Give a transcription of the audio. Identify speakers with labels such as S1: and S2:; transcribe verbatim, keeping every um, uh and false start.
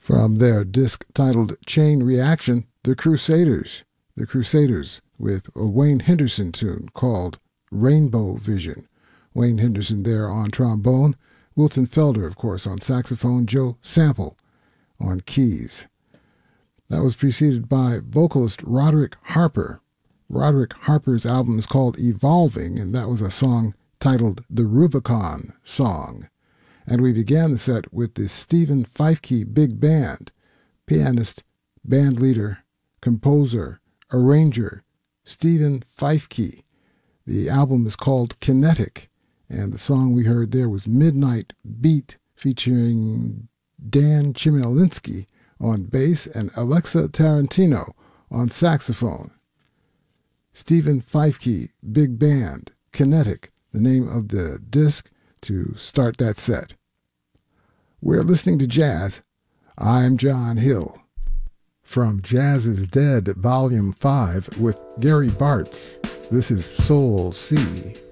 S1: From their disc titled Chain Reaction, The Crusaders. The Crusaders with a Wayne Henderson tune called Rainbow Vision. Wayne Henderson there on trombone, Wilton Felder, of course, on saxophone, Joe Sample on keys. That was preceded by vocalist Roderick Harper. Roderick Harper's album is called Evolving, and that was a song titled The Rubicon Song. And we began the set with the Stephen Feifke Big Band, pianist, band leader, composer, arranger, Stephen Feifke. The album is called Kinetic, and the song we heard there was Midnight Beat, featuring Dan Chmielewski on bass and Alexa Tarantino on saxophone. Stephen Feifke Big Band, Kinetic, the name of the disc to start that set. We're listening to jazz. I'm John Hill. From Jazz is Dead, Volume five, with Gary Bartz. This is Soul Sea.